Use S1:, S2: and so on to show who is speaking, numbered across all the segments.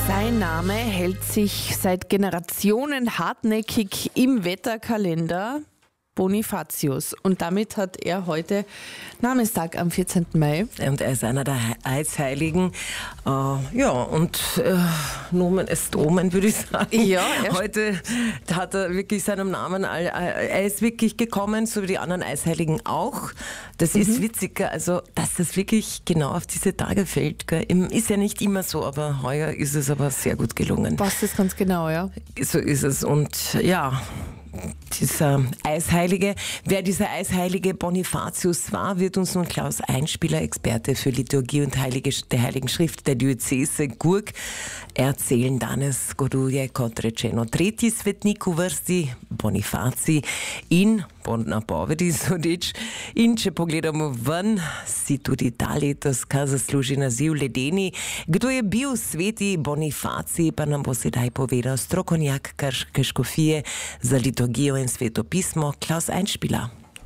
S1: Sein Name hält sich seit Generationen hartnäckig im Wetterkalender. Bonifatius. Und damit hat er heute Namenstag am 14. Mai.
S2: Und er ist einer der Eisheiligen. Nomen est Omen, würde ich sagen.
S1: Ja,
S2: heute hat er wirklich seinem Namen, er ist wirklich gekommen, so wie die anderen Eisheiligen auch. Das ist witzig, also dass das wirklich genau auf diese Tage fällt. Gell? Ist ja nicht immer so, aber heuer ist es aber sehr gut gelungen.
S1: Passt das ganz genau, ja.
S2: So ist es. Und ja, dieser Eisheilige. Wer dieser Eisheilige Bonifatius war, wird uns nun Klaus Einspieler, Experte für Liturgie und der Heiligen Schrift der Diözese Gurk, erzählen. Danes goduje kot rečeno tretji svetnik v vrsti Bonifacij in po napovedi sodeč. In če pogledamo ven, si tudi ta letos kar zasluži naziv ledeni. Kdo je bil sveti Bonifacij, pa nam bo sedaj povedal strokovnjak krške škofije za liturgijo in sveto pismo Klaus Einspieler.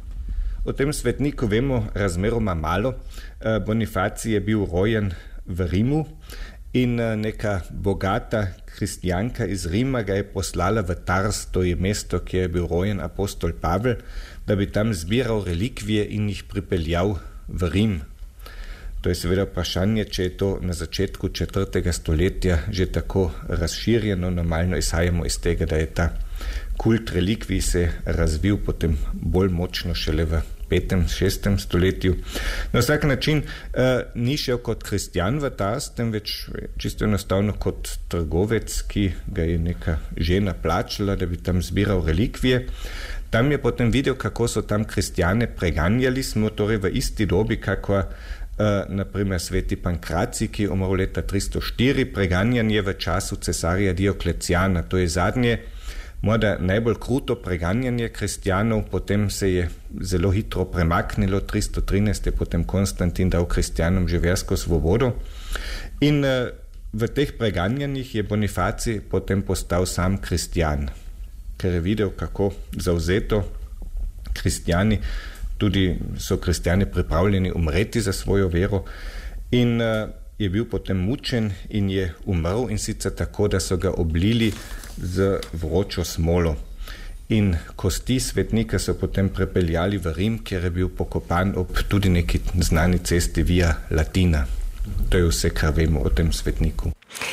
S3: O tem svetniku vemo razmeroma malo. Bonifacij je bil rojen v Rimu in neka bogata kristjanka iz Rima ga je poslala v Tars, to je mesto, kjer je bil rojen apostol Pavel, da bi tam zbiral relikvije in jih pripeljal v Rim. To je seveda vprašanje, če je to na začetku 4. stoletja že tako razširjeno. Normalno izhajamo iz tega, da je ta kult relikvij se razvil potem bolj močno šele v 5. 6. stoletju. Na vsak način ni šel kot kristjan v Tars, temveč čisto enostavno kot trgovec, ki ga je neka žena plačala, da bi tam zbiral relikvije. Tam je potem videl, kako so tam kristjane preganjali. Smo torej v isti dobi, kako naprimer sveti Pankracij, ki je umrl leta 304, preganjanje v času cesarja Diokleciana. To je zadnje, morda najbolj kruto preganjanje kristjanov, potem se je zelo hitro premaknilo, 313 je potem Konstantin dal kristjanom že versko svobodo. In v teh preganjanjih je Bonifacij potem postal sam kristjan, ker je videl, kako zavzeto kristjani, tudi so kristjani pripravljeni umreti za svojo vero, in je bil potem mučen in je umrl, in sicer tako, da so ga oblili z vročo smolo. In kosti svetnika so potem prepeljali v Rim, kjer je bil pokopan ob tudi neki znani cesti Via Latina. To je vse, kar vemo o tem svetniku.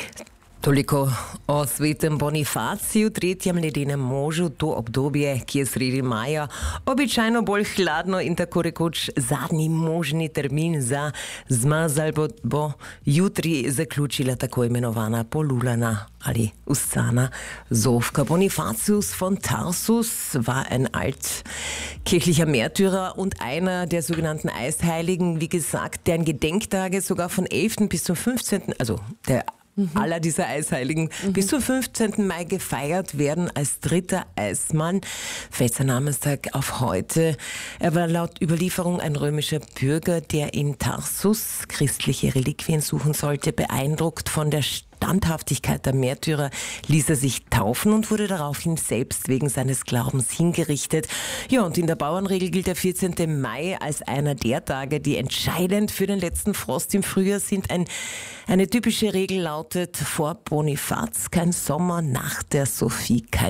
S2: Toliko o svetem Bonifaciju, tretjem ledenem možu, to obdobje, ki je sredi maja, običajno bolj hladno in tako rekoč zadnji možni termin za zmazal bo jutri zaključila tako imenovana polulana ali uscana Sofka. Bonifatius von Tarsus war ein altkirchlicher Märtyrer und einer der sogenannten Eisheiligen, wie gesagt, deren Gedenktage sogar von 11. bis zum 15., also der aller dieser Eisheiligen bis zum 15. Mai gefeiert werden als dritter Eismann. Fällt sein Namenstag auf heute. Er war laut Überlieferung ein römischer Bürger, der in Tarsus christliche Reliquien suchen sollte. Beeindruckt von der Standhaftigkeit der Märtyrer ließ er sich taufen und wurde daraufhin selbst wegen seines Glaubens hingerichtet. Ja, und in der Bauernregel gilt der 14. Mai als einer der Tage, die entscheidend für den letzten Frost im Frühjahr sind. Eine typische Regel lautet: vor Bonifaz kein Sommer, nach der Sophie kein